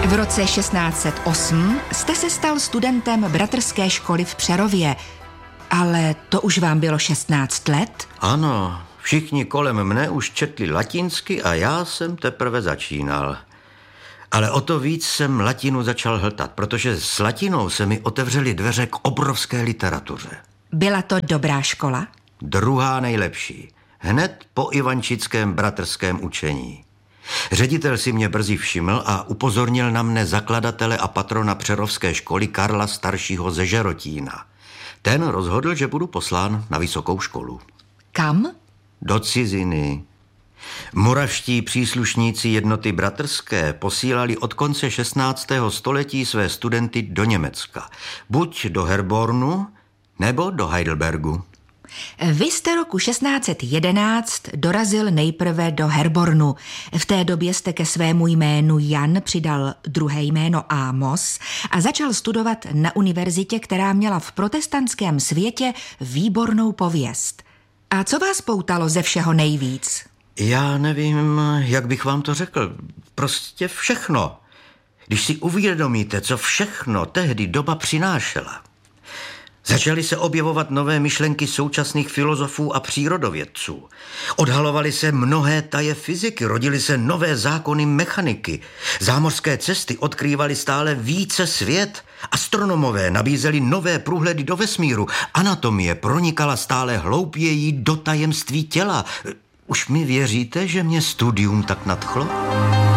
V roce 1608 jste se stal studentem bratrské školy v Přerově, ale to už vám bylo 16 let? Ano, všichni kolem mne už četli latinsky a já jsem teprve začínal. Ale o to víc jsem latinu začal hltat, protože s latinou se mi otevřely dveře k obrovské literatuře. Byla to dobrá škola? Druhá nejlepší. Hned po Ivančickém bratrském učení. Ředitel si mě brzy všiml a upozornil na mne zakladatele a patrona přerovské školy Karla staršího ze Žerotína. Ten rozhodl, že budu poslán na vysokou školu. Kam? Do ciziny. Moravští příslušníci jednoty bratrské posílali od konce 16. století své studenty do Německa. Buď do Herbornu, nebo do Heidelbergu. Vy jste roku 1611 dorazil nejprve do Herbornu. V té době jste ke svému jménu Jan přidal druhé jméno Amos a začal studovat na univerzitě, která měla v protestantském světě výbornou pověst. A co vás poutalo ze všeho nejvíc? Já nevím, jak bych vám to řekl. Prostě všechno. Když si uvědomíte, co všechno tehdy doba přinášela. Začaly se objevovat nové myšlenky současných filozofů a přírodovědců. Odhalovaly se mnohé taje fyziky, rodily se nové zákony mechaniky. Zámořské cesty odkrývaly stále více svět. Astronomové nabízeli nové průhledy do vesmíru. Anatomie pronikala stále hlouběji do tajemství těla. Už mi věříte, že mě studium tak nadchlo?